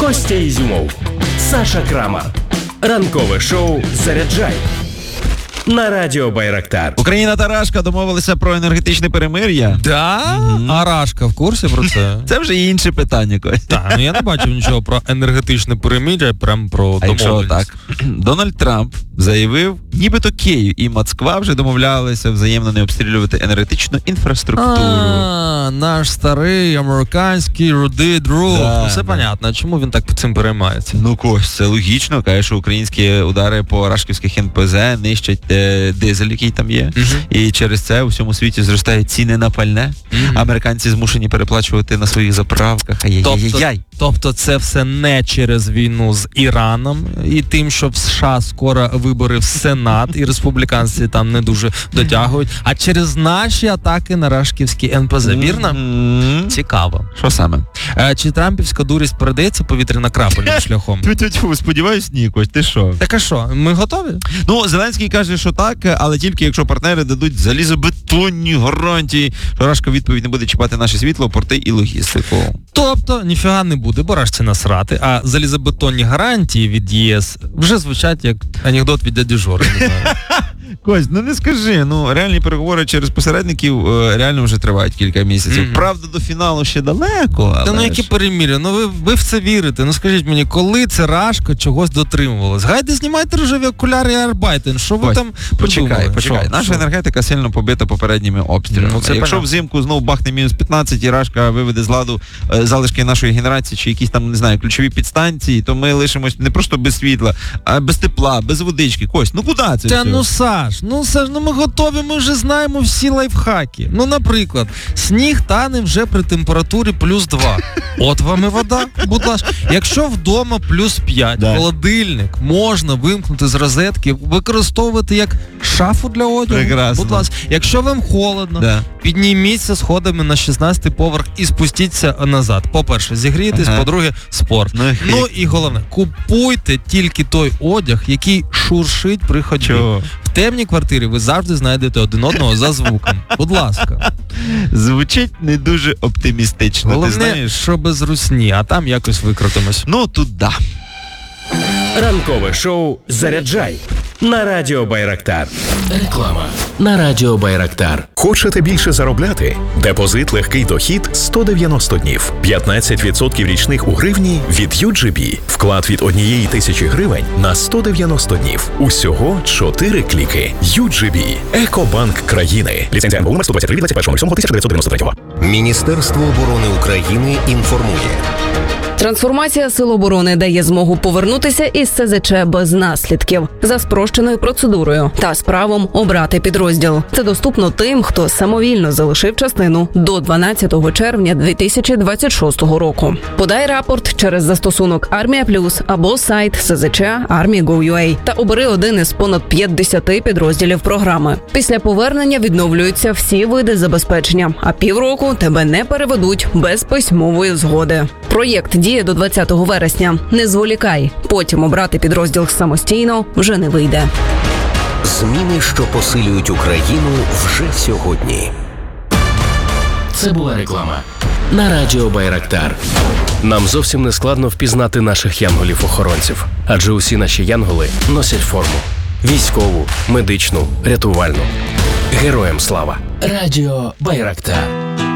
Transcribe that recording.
Костя Ізюмов, Саша Крамар. Ранкове шоу «Заряджай» на Радіо Байрактар. Україна та Рашка домовилися про енергетичне перемир'я. Да? А Рашка в курсі про це? Це вже інше питання, Кость. Так, я не бачив нічого про енергетичне перемир'я, прям про А якщо домовленість. так, Дональд Трамп заявив, нібито Київ і Москва вже домовлялися взаємно не обстрілювати енергетичну інфраструктуру. Наш старий американський рудий друг. Да, Все понятно, чому він так цим переймається? Ну, Кость, це логічно. Каже, що українські удари по рашківських НПЗ нищать дизель, який там є. І через це у всьому світі зростають ціни на пальне. Американці змушені переплачувати на своїх заправках. Ай-яй-яй-яй. Тобто це все не через війну з Іраном і тим, що в США скоро вибори в Сенат, і республіканці там не дуже дотягують, а через наші атаки на рашківські НПЗ. Вірно? Цікаво. Що саме? Чи трампівська дурість передається повітряно-крапельним шляхом? Тьфу, сподіваюсь, ні, Кость, ти що? Так а що, ми готові? Ну, Зеленський каже, що так, але тільки якщо партнери дадуть залізобетонні гарантії, що Рашка відповідь не буде чіпати наше світло, порти і логістику. Тобто, ніфіга не буде, бо Рашці насрати, а залізобетонні гарантії від ЄС вже звучать як анекдот від дяді Жори, не знаю. Кость, ну не скажи, реальні переговори через посередників реально вже тривають кілька місяців. Правда, до фіналу ще далеко, але... Та ну які перемір'я, ви в це вірите, скажіть мені, коли це Рашка чогось дотримувалась? Гайде знімайте рожеві окуляри і арбайтен, що ви там придумали? Почекай. Наша енергетика сильно побита попередніми обстрілами. Якщо взимку знов бахне мінус 15 і Рашка виведе з ладу залишки нашої генерації чи якісь там, не знаю, ключові підстанції, то ми лишимось не просто без світла, а без тепла, без водички. Кость, куди це все? Саш, ми готові, ми вже знаємо всі лайфхаки. Наприклад, сніг тане вже при температурі плюс 2. От вам і вода, будь ласка. Якщо вдома плюс 5, холодильник можна вимкнути з розетки, використовувати як шафу для одягу. Прекрасно. Будь ласка. Якщо вам холодно, підніміться сходами на 16-й поверх і спустіться назад. По-перше, зігрійтесь, по-друге, спорт. І головне, купуйте тільки той одяг, який шуршить при ходьбі. Чого? В темній квартирі ви завжди знайдете один одного за звуком. Будь ласка. Звучить не дуже оптимістично, головне, ти знаєш? що без русні, а там якось викрутимось. Тут да. Ранкове шоу «Заряджай» на Радіо Байрактар. Реклама на Радіо Байрактар. Хочете більше заробляти? Депозит «Легкий дохід» 190 днів. 15% річних у гривні від UGB. Вклад від 1,000 гривень на 190 днів. Усього 4 кліки. UGB. Екобанк країни. Ліцензія НБУ номер 123 від 21.07.1993. Міністерство оборони України інформує. Трансформація Сил оборони дає змогу повернутися із СЗЧ без наслідків, за спрощеною процедурою та з правом обрати підрозділ. Це доступно тим, хто самовільно залишив частину до 12 червня 2026 року. Подай рапорт через застосунок Армія Плюс або сайт СЗЧ Army.gov.ua та обери один із понад 50 підрозділів програми. Після повернення відновлюються всі види забезпечення, а півроку тебе не переведуть без письмової згоди. Проєкт діє до 20 вересня. Не зволікай. Потім обрати підрозділ самостійно вже не вийде. Зміни, що посилюють Україну вже сьогодні. Це була реклама на Радіо Байрактар. Нам зовсім не складно впізнати наших янголів-охоронців, адже усі наші янголи носять форму. Військову, медичну, рятувальну. Героям слава! Радіо Байрактар.